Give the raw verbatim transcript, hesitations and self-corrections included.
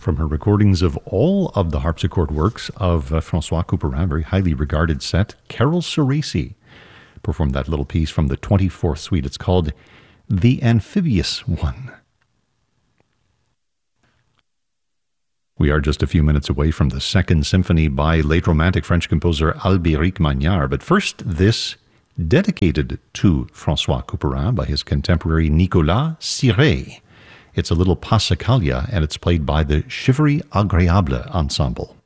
from her recordings of all of the harpsichord works of uh, Francois Couperin, very highly regarded set. Carol Ceresi performed that little piece from the twenty-fourth Suite. It's called The Amphibious One. We are just a few minutes away from the Second Symphony by late Romantic French composer Albéric Magnard. But first, this dedicated to Francois Couperin by his contemporary Nicolas Siret. It's a little Passacaglia, and it's played by the Chivry Agréable Ensemble.